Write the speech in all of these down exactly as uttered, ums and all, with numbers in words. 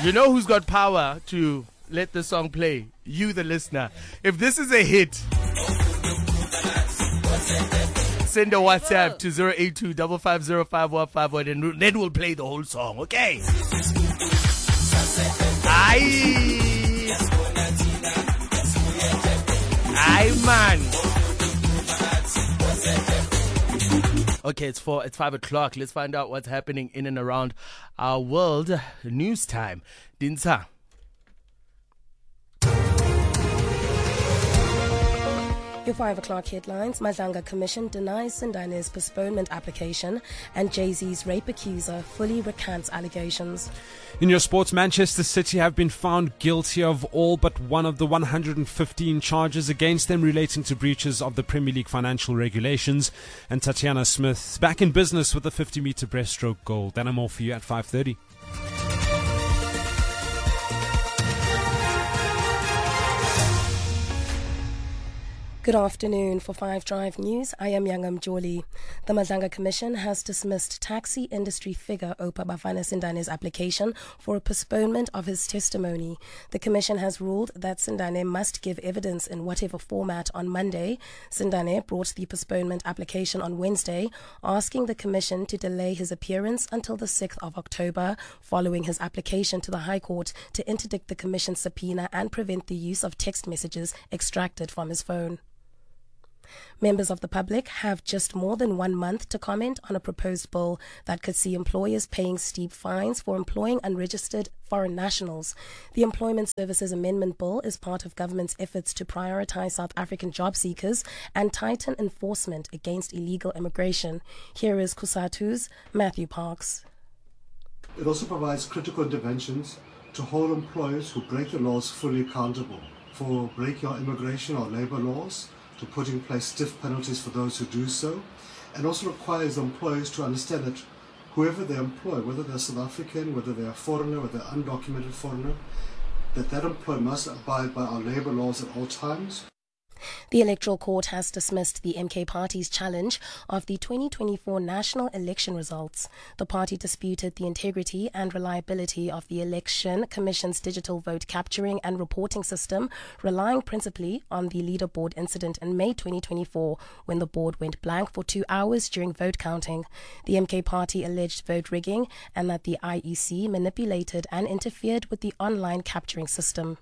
You know who's got power to let the song play? You, the listener. If this is a hit, send a WhatsApp to zero eight two five five zero five one five one and then we'll play the whole song, okay? Aye. Aye, man. Okay, it's four, it's five o'clock. Let's find out what's happening in and around our world. News time. Dinsa. Your five o'clock headlines. Madlanga Commission denies Sindane's postponement application and Jay-Z's rape accuser fully recants allegations. In your sports, Manchester City have been found guilty of all but one of the one hundred fifteen charges against them relating to breaches of the Premier League financial regulations. And Tatiana Smith back in business with the fifty metre breaststroke gold. Then I'm all for you at five thirty. Good afternoon. For Five Drive News, I am Yangam Joli. The Madlanga Commission has dismissed taxi industry figure Oupa Bafana Sindane's application for a postponement of his testimony. The Commission has ruled that Sindane must give evidence in whatever format on Monday. Sindane brought the postponement application on Wednesday, asking the Commission to delay his appearance until the sixth of October, following his application to the High Court to interdict the Commission's subpoena and prevent the use of text messages extracted from his phone. Members of the public have just more than one month to comment on a proposed bill that could see employers paying steep fines for employing unregistered foreign nationals. The Employment Services Amendment Bill is part of government's efforts to prioritize South African job seekers and tighten enforcement against illegal immigration. Here is Kusatu's Matthew Parks. It also provides critical interventions to hold employers who break the laws fully accountable for breaking our immigration or labor laws, to put in place stiff penalties for those who do so, and also requires employers to understand that whoever they employ, whether they're South African, whether they're a foreigner, whether they're undocumented foreigner, that that employer must abide by our labour laws at all times. The Electoral Court has dismissed the M K Party's challenge of the twenty twenty-four national election results. The party disputed the integrity and reliability of the Election Commission's digital vote capturing and reporting system, relying principally on the leaderboard incident in May twenty twenty-four, when the board went blank for two hours during vote counting. The M K Party alleged vote rigging and that the I E C manipulated and interfered with the online capturing system.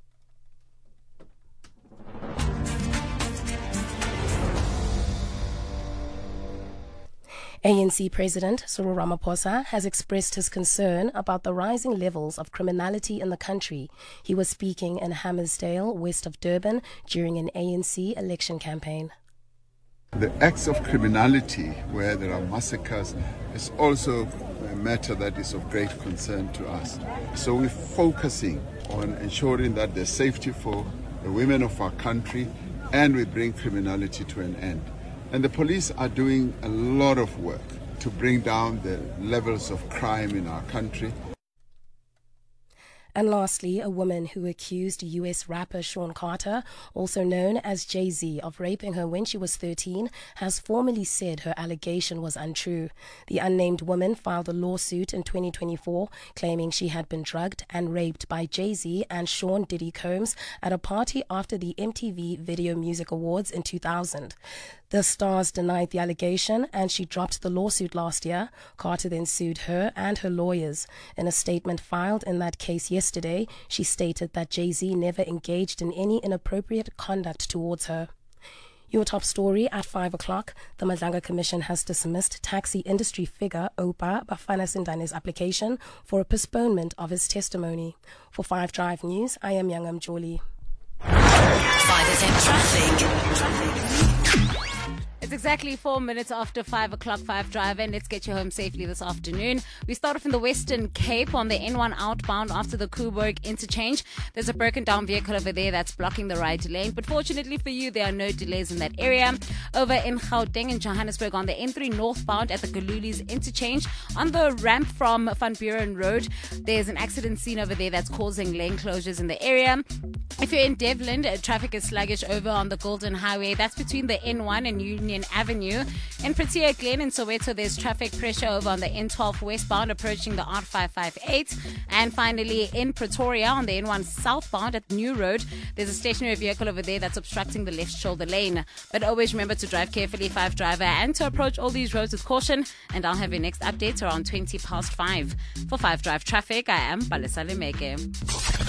A N C President Cyril Ramaphosa has expressed his concern about the rising levels of criminality in the country. He was speaking in Hammersdale, west of Durban, during an A N C election campaign. The acts of criminality where there are massacres is also a matter that is of great concern to us. So we're focusing on ensuring that there's safety for the women of our country and we bring criminality to an end. And the police are doing a lot of work to bring down the levels of crime in our country. And lastly, a woman who accused U S rapper Sean Carter, also known as Jay-Z, of raping her when she was thirteen, has formally said her allegation was untrue. The unnamed woman filed a lawsuit in twenty twenty-four claiming she had been drugged and raped by Jay-Z and Sean Diddy Combs at a party after the M T V Video Music Awards in two thousand. The stars denied the allegation and she dropped the lawsuit last year. Carter then sued her and her lawyers. In a statement filed in that case yesterday, she stated that Jay-Z never engaged in any inappropriate conduct towards her. Your top story at five o'clock. The Madlanga Commission has dismissed taxi industry figure Oupa Bafana Sindane's application for a postponement of his testimony. For Five Drive News, I am Yangam Joli. five S M traffic. traffic. It's exactly four minutes after five o'clock, Five Drive, and let's get you home safely this afternoon. We start off in the Western Cape on the N one outbound after the Coburg interchange. There's a broken down vehicle over there that's blocking the right lane, but fortunately for you, there are no delays in that area. Over in Gauteng in Johannesburg on the N three northbound at the Galulis interchange on the ramp from Van Buren Road, there's an accident scene over there that's causing lane closures in the area. If you're in Devlin, uh, traffic is sluggish over on the Golden Highway. That's between the N one and Union Avenue. In Protea Glen in Soweto, there's traffic pressure over on the N twelve westbound approaching the R five five eight. And finally, in Pretoria on the N one southbound at New Road, there's a stationary vehicle over there that's obstructing the left shoulder lane. But always remember to drive carefully, Five Driver, and to approach all these roads with caution. And I'll have your next update around twenty past five. For Five Drive Traffic, I am Balesa Lemeke.